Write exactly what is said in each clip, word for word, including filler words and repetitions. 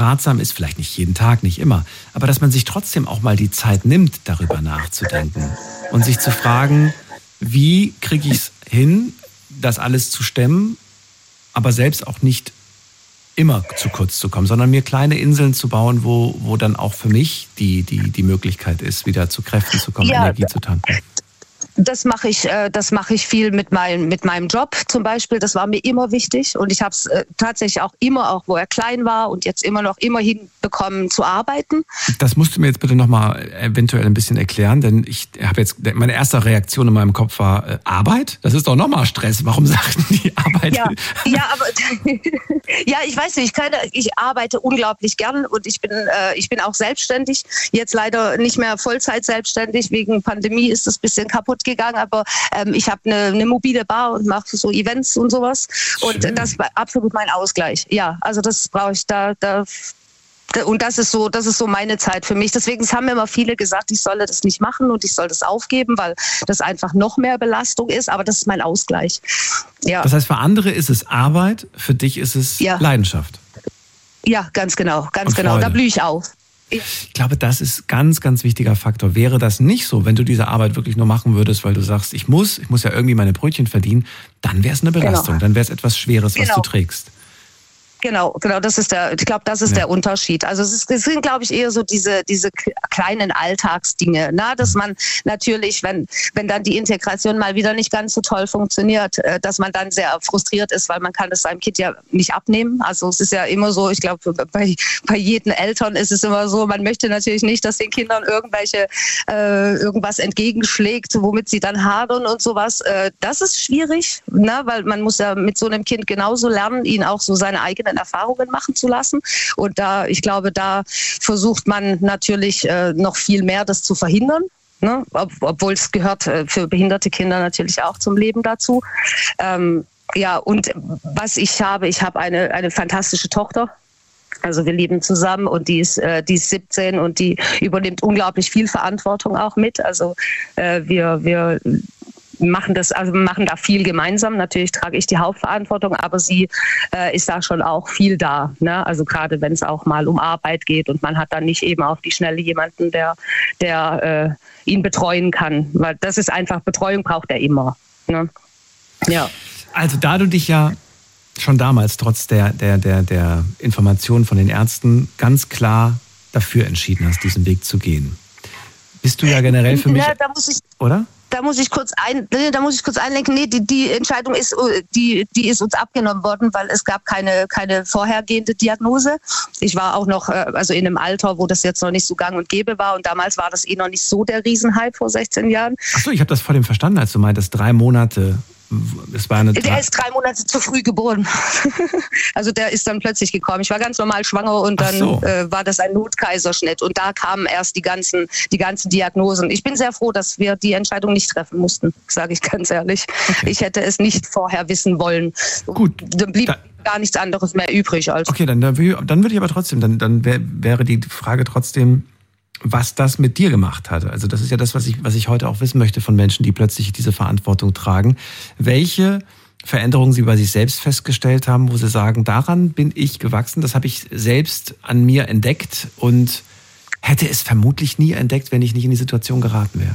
ratsam ist, vielleicht nicht jeden Tag, nicht immer, aber dass man sich trotzdem auch mal die Zeit nimmt, darüber nachzudenken und sich zu fragen, wie kriege ich es hin, das alles zu stemmen, aber selbst auch nicht immer zu kurz zu kommen, sondern mir kleine Inseln zu bauen, wo, wo dann auch für mich die, die, die Möglichkeit ist, wieder zu Kräften zu kommen, ja, Energie zu tanken. Das mache ich, das mache ich viel mit meinem, mit meinem Job zum Beispiel. Das war mir immer wichtig und ich habe es tatsächlich auch immer, auch wo er klein war und jetzt immer noch immer hinbekommen zu arbeiten. Das musst du mir jetzt bitte nochmal eventuell ein bisschen erklären, denn ich habe jetzt, meine erste Reaktion in meinem Kopf war äh, Arbeit? Das ist doch nochmal Stress. Warum sagten die Arbeit? Ja, ja, aber ja, ich weiß nicht, ich, kann, ich arbeite unglaublich gern und ich bin, äh, ich bin auch selbstständig. Jetzt leider nicht mehr Vollzeit selbstständig, wegen Pandemie ist das ein bisschen kaputt gegangen, aber ähm, ich habe eine, eine mobile Bar und mache so Events und sowas. Und Schön. Das war absolut mein Ausgleich. Ja, also das brauche ich da, da. Und das ist so, das ist so meine Zeit für mich. Deswegen haben immer viele gesagt, ich solle das nicht machen und ich soll das aufgeben, weil das einfach noch mehr Belastung ist. Aber das ist mein Ausgleich. Ja. Das heißt, für andere ist es Arbeit, für dich ist es ja. Leidenschaft. Ja, ganz genau, ganz genau. Da blühe ich auf. Ich glaube, das ist ganz, ganz wichtiger Faktor. Wäre das nicht so, wenn du diese Arbeit wirklich nur machen würdest, weil du sagst, ich muss, ich muss ja irgendwie meine Brötchen verdienen, dann wäre es eine Belastung, genau. Dann wäre es etwas Schweres, was genau. du trägst. Genau, genau, das ist der, ich glaube, das ist ja. der Unterschied. Also es, ist, es sind, glaube ich, eher so diese diese kleinen Alltagsdinge, na, dass man natürlich, wenn wenn dann die Integration mal wieder nicht ganz so toll funktioniert, dass man dann sehr frustriert ist, weil man kann es seinem Kind ja nicht abnehmen. Also es ist ja immer so, ich glaube, bei bei jedem Eltern ist es immer so, man möchte natürlich nicht, dass den Kindern irgendwelche äh, irgendwas entgegenschlägt, womit sie dann hadern und sowas. Äh, das ist schwierig, na, weil man muss ja mit so einem Kind genauso lernen, ihn auch so seine eigenen Erfahrungen machen zu lassen. Und da, ich glaube, da versucht man natürlich äh, noch viel mehr, das zu verhindern. Ne? Ob, obwohl es gehört äh, für behinderte Kinder natürlich auch zum Leben dazu. Ähm, ja, und was ich habe, ich habe eine, eine fantastische Tochter. Also wir leben zusammen und die ist, äh, die ist siebzehn und die übernimmt unglaublich viel Verantwortung auch mit. Also äh, wir, wir machen das, also wir machen da viel gemeinsam. Natürlich trage ich die Hauptverantwortung, aber sie äh, ist da schon auch viel da. Ne? Also gerade wenn es auch mal um Arbeit geht und man hat dann nicht eben auf die Schnelle jemanden, der, der äh, ihn betreuen kann. Weil das ist einfach, Betreuung braucht er immer. Ne? Ja. Also da du dich ja schon damals trotz der, der, der, der Informationen von den Ärzten ganz klar dafür entschieden hast, diesen Weg zu gehen, bist du ja generell für mich, ja, da muss ich, oder? Da muss ich kurz ein, da muss ich kurz einlenken. Nee, die, die Entscheidung ist, die, die ist uns abgenommen worden, weil es gab keine, keine vorhergehende Diagnose. Ich war auch noch, also in einem Alter, wo das jetzt noch nicht so gang und gäbe war. Und damals war das eh noch nicht so der Riesenhype vor sechzehn Jahren. Ach so, ich habe das vor dem verstanden, als du meintest, drei Monate. Es war eine der ist drei Monate zu früh geboren. Also der ist dann plötzlich gekommen. Ich war ganz normal schwanger und dann so. äh, war das ein Notkaiserschnitt. Und da kamen erst die ganzen, die ganzen Diagnosen. Ich bin sehr froh, dass wir die Entscheidung nicht treffen mussten, sage ich ganz ehrlich. Okay. Ich hätte es nicht vorher wissen wollen. Gut. Dann blieb da, gar nichts anderes mehr übrig. Als okay, dann, dann würde ich aber trotzdem, dann, dann wär, wäre die Frage trotzdem, was das mit dir gemacht hat. Also das ist ja das, was ich, was ich heute auch wissen möchte von Menschen, die plötzlich diese Verantwortung tragen. Welche Veränderungen sie bei sich selbst festgestellt haben, wo sie sagen, daran bin ich gewachsen, das habe ich selbst an mir entdeckt und hätte es vermutlich nie entdeckt, wenn ich nicht in die Situation geraten wäre.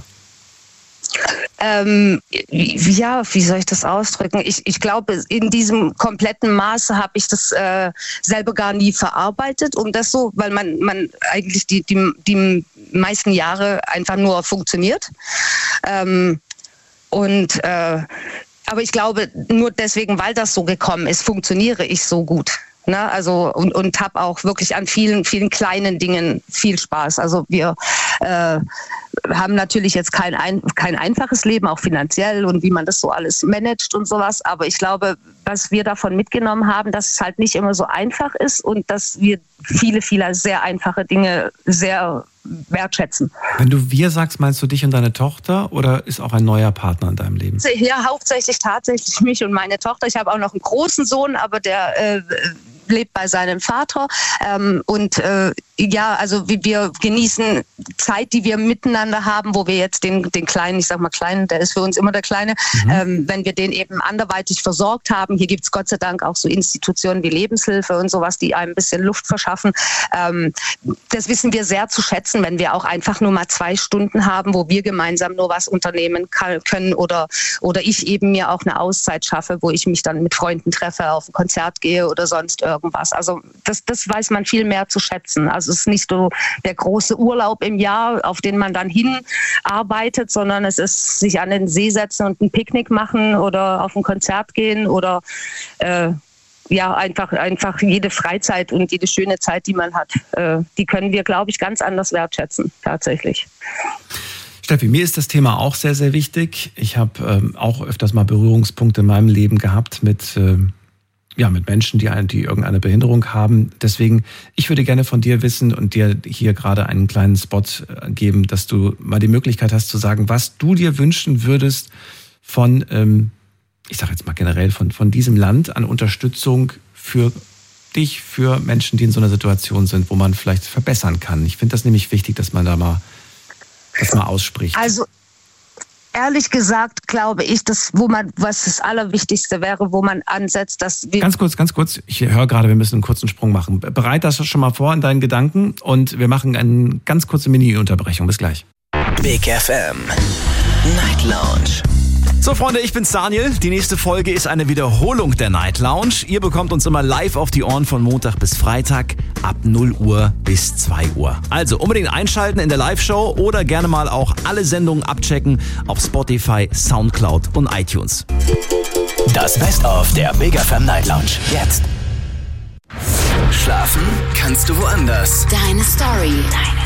Ähm, ja, wie soll ich das ausdrücken? Ich, ich glaube, in diesem kompletten Maße habe ich das äh, selber gar nie verarbeitet, um das so, weil man, man eigentlich die, die, die meisten Jahre einfach nur funktioniert. Ähm, und äh, aber ich glaube, nur deswegen, weil das so gekommen ist, funktioniere ich so gut. Ne, also und, und habe auch wirklich an vielen, vielen kleinen Dingen viel Spaß. Also wir äh, haben natürlich jetzt kein, ein, kein einfaches Leben, auch finanziell und wie man das so alles managt und sowas. Aber ich glaube, was wir davon mitgenommen haben, dass es halt nicht immer so einfach ist und dass wir viele, viele sehr einfache Dinge sehr wertschätzen. Wenn du wir sagst, meinst du dich und deine Tochter oder ist auch ein neuer Partner in deinem Leben? Ja, hauptsächlich tatsächlich mich und meine Tochter. Ich habe auch noch einen großen Sohn, aber der äh, lebt bei seinem Vater. Ähm, und äh, ja, also wir genießen Zeit, die wir miteinander haben, wo wir jetzt den, den Kleinen, ich sag mal Kleinen, der ist für uns immer der Kleine, mhm. ähm, wenn wir den eben anderweitig versorgt haben. Hier gibt's Gott sei Dank auch so Institutionen wie Lebenshilfe und sowas, die einem ein bisschen Luft verschaffen. Ähm, das wissen wir sehr zu schätzen, wenn wir auch einfach nur mal zwei Stunden haben, wo wir gemeinsam nur was unternehmen kann, können oder, oder ich eben mir auch eine Auszeit schaffe, wo ich mich dann mit Freunden treffe, auf ein Konzert gehe oder sonst irgendwas. Also das, das weiß man viel mehr zu schätzen. Also es ist nicht so der große Urlaub im Jahr, auf den man dann hinarbeitet, sondern es ist sich an den See setzen und ein Picknick machen oder auf ein Konzert gehen oder äh, ja, einfach, einfach jede Freizeit und jede schöne Zeit, die man hat, äh, die können wir, glaube ich, ganz anders wertschätzen, tatsächlich. Steffi, mir ist das Thema auch sehr, sehr wichtig. Ich habe ähm, auch öfters mal Berührungspunkte in meinem Leben gehabt mit, äh, ja, mit Menschen, die, die irgendeine Behinderung haben. Deswegen, ich würde gerne von dir wissen und dir hier gerade einen kleinen Spot geben, dass du mal die Möglichkeit hast zu sagen, was du dir wünschen würdest von, ähm, ich sage jetzt mal generell, von, von diesem Land an Unterstützung für dich, für Menschen, die in so einer Situation sind, wo man vielleicht verbessern kann. Ich finde das nämlich wichtig, dass man da mal das mal ausspricht. Also ehrlich gesagt glaube ich, dass wo man, was das Allerwichtigste wäre, wo man ansetzt, dass wir... Ganz kurz, ganz kurz. Ich höre gerade, wir müssen einen kurzen Sprung machen. Bereit das schon mal vor in deinen Gedanken und wir machen eine ganz kurze Mini-Unterbrechung. Bis gleich. Big F M Night Lounge. So Freunde, ich bin's Daniel. Die nächste Folge ist eine Wiederholung der Night Lounge. Ihr bekommt uns immer live auf die Ohren von Montag bis Freitag ab null Uhr bis zwei Uhr. Also unbedingt einschalten in der Live-Show oder gerne mal auch alle Sendungen abchecken auf Spotify, Soundcloud und iTunes. Das Best-of der Big F M Night Lounge. Jetzt. Schlafen kannst du woanders. Deine Story. Deine